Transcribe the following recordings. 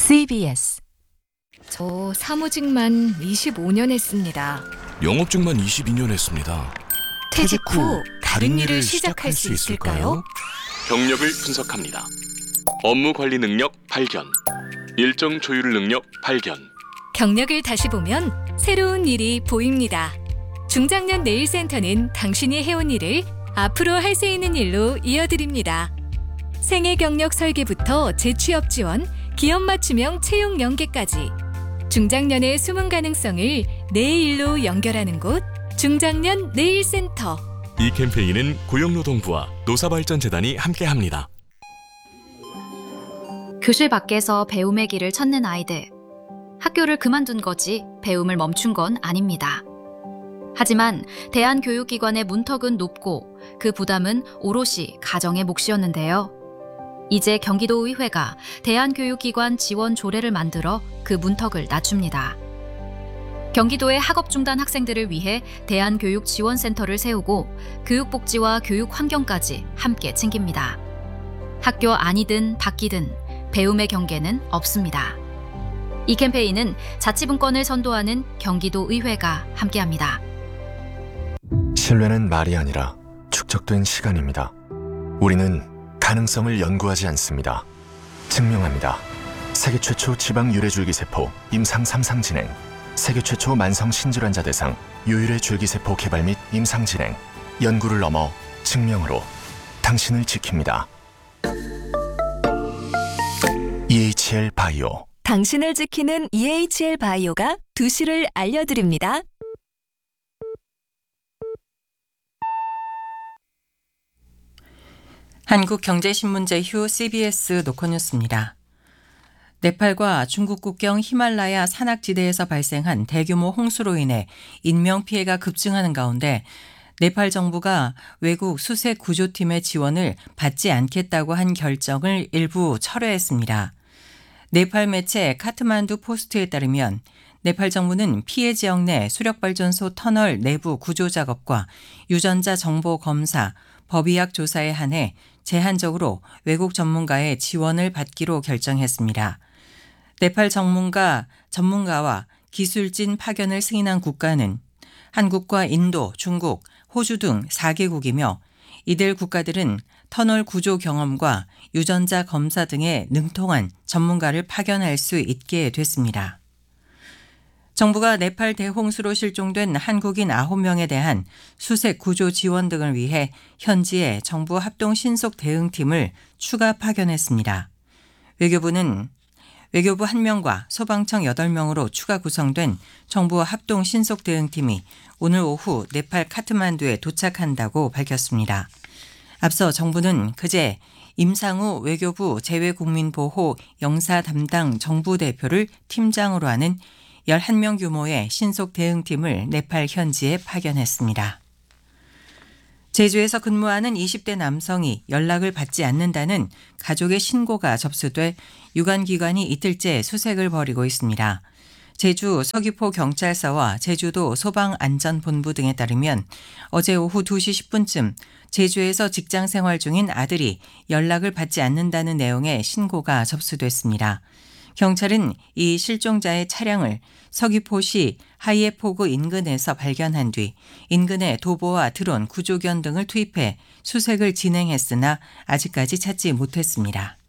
CBS. 저 사무직만 25년 했습니다. 영업직만 22년 했습니다. 퇴직 후 다른 일을 시작할 수 있을까요? 경력을 분석합니다. 업무 관리 능력 발견, 일정 조율 능력 발견. 경력을 다시 보면 새로운 일이 보입니다. 중장년 네일센터는 당신이 해온 일을 앞으로 할 수 있는 일로 이어드립니다. 생애 경력 설계부터 재취업 지원, 기업 맞춤형 채용 연계까지 중장년의 숨은 가능성을 내 일로 연결하는 곳, 중장년 네일센터. 이 캠페인은 고용노동부와 노사발전재단이 함께합니다. 교실 밖에서 배움의 길을 찾는 아이들. 학교를 그만둔 거지 배움을 멈춘 건 아닙니다. 하지만 대한교육기관의 문턱은 높고 그 부담은 오롯이 가정의 몫이었는데요. 이제 경기도의회가 대한교육기관 지원 조례를 만들어 그 문턱을 낮춥니다. 경기도의 학업 중단 학생들을 위해 대한교육지원센터를 세우고 교육복지와 교육환경까지 함께 챙깁니다. 학교 안이든 밖이든 배움의 경계는 없습니다. 이 캠페인은 자치분권을 선도하는 경기도의회가 함께합니다. 신뢰는 말이 아니라 축적된 시간입니다. 우리는 가능성을 연구하지 않습니다. 증명합니다. 세계 최초 지방 유래줄기세포 임상 3상 진행, 세계 최초 만성 신질환자 대상 유일의 줄기세포 개발 및 임상 진행, 연구를 넘어 증명으로 당신을 지킵니다. EHL 바이오. 당신을 지키는 EHL 바이오가 2시를 알려드립니다. 한국경제신문제 휴 CBS 노컷뉴스입니다. 네팔과 중국 국경 히말라야 산악지대에서 발생한 대규모 홍수로 인해 인명피해가 급증하는 가운데 네팔 정부가 외국 수색 구조팀의 지원을 받지 않겠다고 한 결정을 일부 철회했습니다. 네팔 매체 카트만두 포스트에 따르면 네팔 정부는 피해 지역 내 수력발전소 터널 내부 구조 작업과 유전자 정보 검사, 법의학 조사에 한해 제한적으로 외국 전문가의 지원을 받기로 결정했습니다. 네팔 전문가와 기술진 파견을 승인한 국가는 한국과 인도, 중국, 호주 등 4개국이며 이들 국가들은 터널 구조 경험과 유전자 검사 등의 능통한 전문가를 파견할 수 있게 됐습니다. 정부가 네팔 대홍수로 실종된 한국인 9명에 대한 수색 구조 지원 등을 위해 현지에 정부 합동 신속 대응팀을 추가 파견했습니다. 외교부는 외교부 1명과 소방청 8명으로 추가 구성된 정부 합동 신속 대응팀이 오늘 오후 네팔 카트만두에 도착한다고 밝혔습니다. 앞서 정부는 그제 임상우 외교부 재외국민보호 영사 담당 정부 대표를 팀장으로 하는 11명 규모의 신속 대응팀을 네팔 현지에 파견했습니다. 제주에서 근무하는 20대 남성이 연락을 받지 않는다는 가족의 신고가 접수돼 유관기관이 이틀째 수색을 벌이고 있습니다. 제주 서귀포 경찰서와 제주도 소방안전본부 등에 따르면 어제 오후 2시 10분쯤 제주에서 직장 생활 중인 아들이 연락을 받지 않는다는 내용의 신고가 접수됐습니다. 경찰은 이 실종자의 차량을 서귀포시 하이에포구 인근에서 발견한 뒤 인근에 도보와 드론, 구조견 등을 투입해 수색을 진행했으나 아직까지 찾지 못했습니다.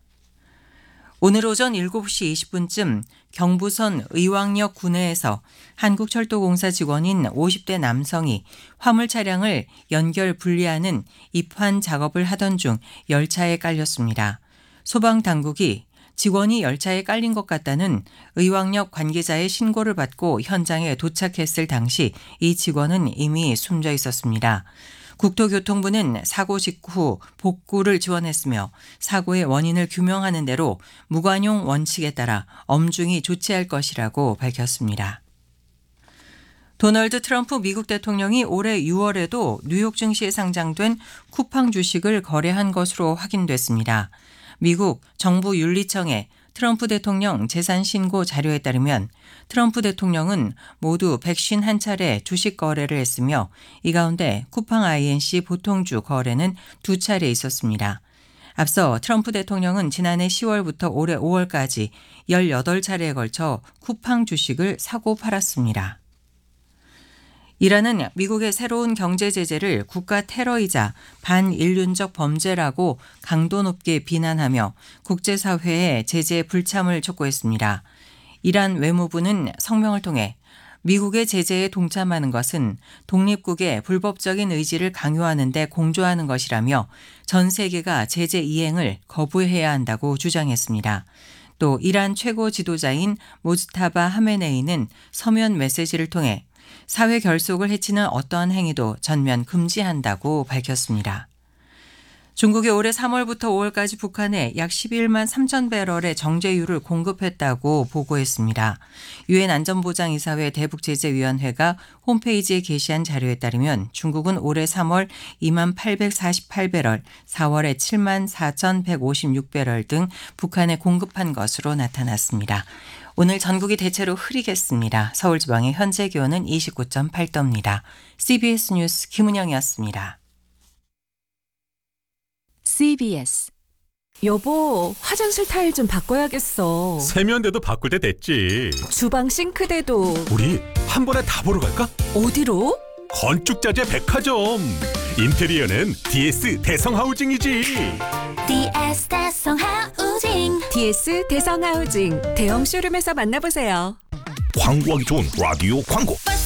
오늘 오전 7시 20분쯤 경부선 의왕역 구내에서 한국철도공사 직원인 50대 남성이 화물 차량을 연결 분리하는 입환 작업을 하던 중 열차에 깔렸습니다. 소방당국이 직원이 열차에 깔린 것 같다는 의왕역 관계자의 신고를 받고 현장에 도착했을 당시 이 직원은 이미 숨져 있었습니다. 국토교통부는 사고 직후 복구를 지원했으며 사고의 원인을 규명하는 대로 무관용 원칙에 따라 엄중히 조치할 것이라고 밝혔습니다. 도널드 트럼프 미국 대통령이 올해 6월에도 뉴욕 증시에 상장된 쿠팡 주식을 거래한 것으로 확인됐습니다. 미국 정부윤리청의 트럼프 대통령 재산 신고 자료에 따르면 트럼프 대통령은 모두 151차례 주식 거래를 했으며 이 가운데 쿠팡 INC 보통주 거래는 2차례 있었습니다. 앞서 트럼프 대통령은 지난해 10월부터 올해 5월까지 18차례에 걸쳐 쿠팡 주식을 사고 팔았습니다. 이란은 미국의 새로운 경제 제재를 국가 테러이자 반인륜적 범죄라고 강도 높게 비난하며 국제사회에 제재 불참을 촉구했습니다. 이란 외무부는 성명을 통해 미국의 제재에 동참하는 것은 독립국의 불법적인 의지를 강요하는 데 공조하는 것이라며 전 세계가 제재 이행을 거부해야 한다고 주장했습니다. 또 이란 최고 지도자인 모즈타바 하메네이는 서면 메시지를 통해 사회 결속을 해치는 어떠한 행위도 전면 금지한다고 밝혔습니다. 중국이 올해 3월부터 5월까지 북한에 약 11만 3천 배럴의 정제유를 공급했다고 보고했습니다. 유엔 안전보장이사회 대북제재위원회가 홈페이지에 게시한 자료에 따르면 중국은 올해 3월 2만 848배럴, 4월에 7만 4,156배럴 등 북한에 공급한 것으로 나타났습니다. 오늘 전국이 대체로 흐리겠습니다. 서울지방의 현재 기온은 29.8도입니다. CBS 뉴스 김은영이었습니다. CBS. 여보, 화장실 타일 좀 바꿔야겠어. 세면대도 바꿀 때 됐지. 주방 싱크대도. 우리 한 번에 다 보러 갈까? 어디로? 건축자재 백화점. 인테리어는 DS 대성하우징이지. DS 대성하우징. DS 대성하우징. 대형 쇼룸에서 만나보세요. 광고하기 좋은 라디오 광고. 버스